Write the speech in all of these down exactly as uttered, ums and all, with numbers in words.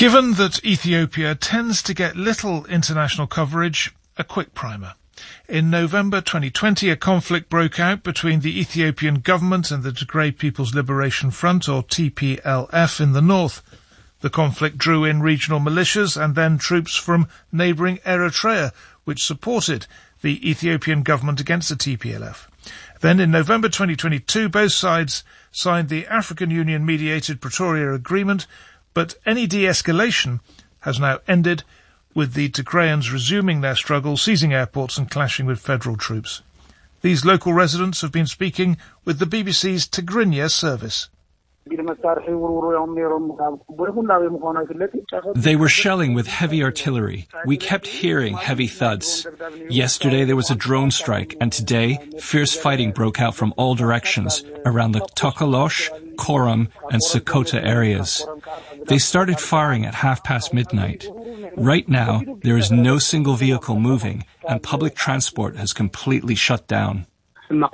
Given that Ethiopia tends to get little international coverage, a quick primer. In November twenty twenty, a conflict broke out between the Ethiopian government and the Tigray People's Liberation Front, or T P L F, in the north. The conflict drew in regional militias and then troops from neighbouring Eritrea, which supported the Ethiopian government against the T P L F. Then in November twenty twenty-two, both sides signed the African Union-mediated Pretoria Agreement, but any de-escalation has now ended, with the Tigrayans resuming their struggle, seizing airports and clashing with federal troops. These local residents have been speaking with the B B C's Tigrinya service. They were shelling with heavy artillery. We kept hearing heavy thuds. Yesterday there was a drone strike, and today fierce fighting broke out from all directions around the Tokolosh, Koram and Sokoto areas. They started firing at half past midnight. Right now there is no single vehicle moving, and public transport has completely shut down. I've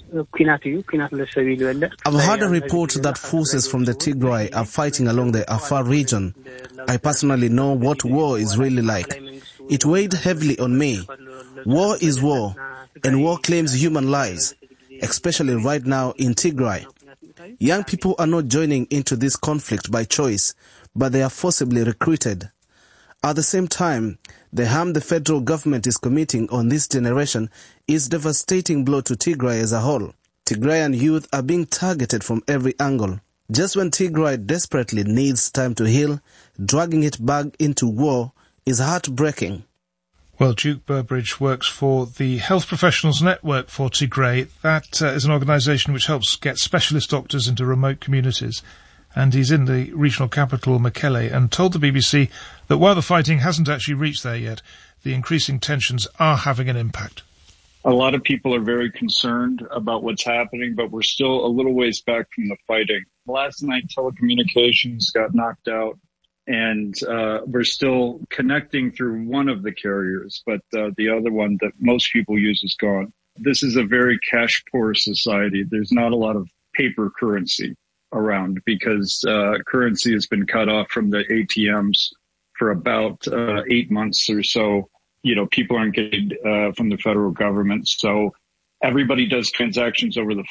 heard a report that forces from the Tigray are fighting along the Afar region. I personally know what war is really like. It weighed heavily on me. War is war, and war claims human lives, especially right now in Tigray. Young people are not joining into this conflict by choice, but they are forcibly recruited. At the same time, the harm the federal government is committing on this generation is a devastating blow to Tigray as a whole. Tigrayan youth are being targeted from every angle. Just when Tigray desperately needs time to heal, dragging it back into war is heartbreaking. Well, Duke Burbridge works for the Health Professionals Network for Tigray. That uh, is an organisation which helps get specialist doctors into remote communities. And he's in the regional capital, Mekelle, and told the B B C that while the fighting hasn't actually reached there yet, the increasing tensions are having an impact. A lot of people are very concerned about what's happening, but we're still a little ways back from the fighting. Last night, telecommunications got knocked out, and uh, we're still connecting through one of the carriers, but uh, the other one that most people use is gone. This is a very cash-poor society. There's not a lot of paper currency around because uh, currency has been cut off from the A T Ms for about uh, eight months or so. You know, people aren't getting uh, from the federal government. So everybody does transactions over the